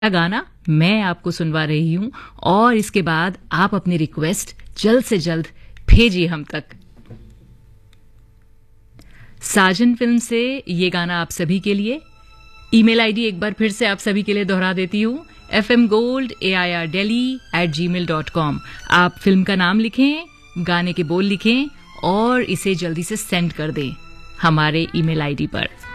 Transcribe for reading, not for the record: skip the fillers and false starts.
गाना मैं आपको सुनवा रही हूं और इसके बाद आप अपनी रिक्वेस्ट जल्द से जल्द भेजिए हम तक। साजन फिल्म से ये गाना आप सभी के लिए। ईमेल आईडी एक बार फिर से आप सभी के लिए दोहरा देती हूं, fmgold@gmail.com। आप फिल्म का नाम लिखें, गाने के बोल लिखें और इसे जल्दी से सेंड कर दें हमारे ईमेल आईडी पर।